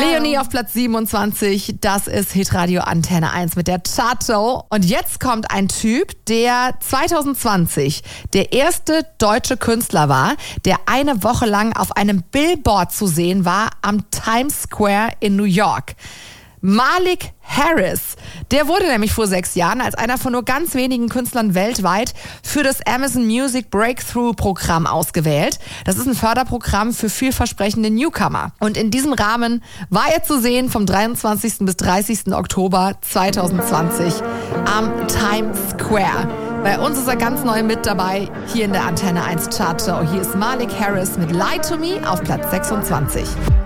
Leonie auf Platz 27, das ist Hitradio Antenne 1 mit der Chartshow. Und jetzt kommt ein Typ, der 2020 der erste deutsche Künstler war, der eine Woche lang auf einem Billboard zu sehen war am Times Square in New York. Malik Harris, der wurde nämlich vor 6 Jahren als einer von nur ganz wenigen Künstlern weltweit für das Amazon Music Breakthrough Programm ausgewählt. Das ist ein Förderprogramm für vielversprechende Newcomer. Und in diesem Rahmen war er zu sehen vom 23. bis 30. Oktober 2020 am Times Square. Bei uns ist er ganz neu mit dabei, hier in der Antenne 1 Chartshow. Hier ist Malik Harris mit Lie to Me auf Platz 26.